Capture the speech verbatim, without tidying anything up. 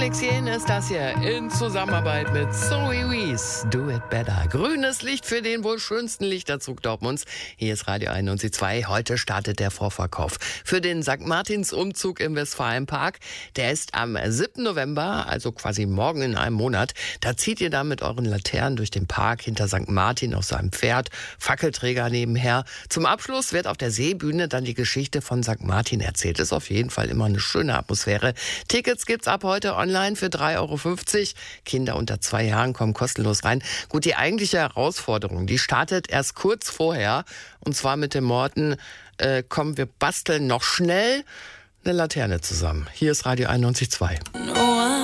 Felix Jähn ist das hier in Zusammenarbeit mit Zoe Wees. Do it better. Grünes Licht für den wohl schönsten Lichterzug Dortmunds. Hier ist Radio einundneunzig Komma zwei. Heute startet der Vorverkauf für den Sankt Martins-Umzug im Westfalenpark. Der ist am siebten November, also quasi morgen in einem Monat. Da zieht ihr da mit euren Laternen durch den Park hinter Sankt Martin auf seinem Pferd, Fackelträger nebenher. Zum Abschluss wird auf der Seebühne dann die Geschichte von Sankt Martin erzählt. Ist auf jeden Fall immer eine schöne Atmosphäre. Tickets gibt's ab heute online für drei Euro fünfzig. Kinder unter zwei Jahren kommen kostenlos rein. Gut, die eigentliche Herausforderung, die startet erst kurz vorher. Und zwar mit den Worten, äh, komm, wir basteln noch schnell eine Laterne zusammen. Hier ist Radio einundneunzig Komma zwei.